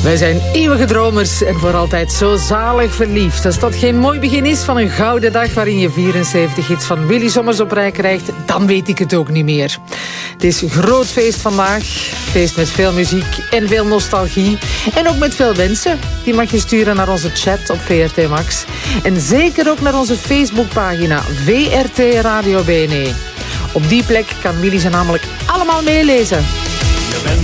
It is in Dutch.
Wij zijn eeuwige dromers en voor altijd zo zalig verliefd. Als dat geen mooi begin is van een gouden dag waarin je 74 hits van Willy Sommers op rij krijgt, dan weet ik het ook niet meer. Het is een groot feest vandaag. Feest met veel muziek en veel nostalgie. En ook met veel wensen. Die mag je sturen naar onze chat op VRT Max. En zeker ook naar onze Facebookpagina VRT Radio BNE. Op die plek kan Willy ze namelijk allemaal meelezen.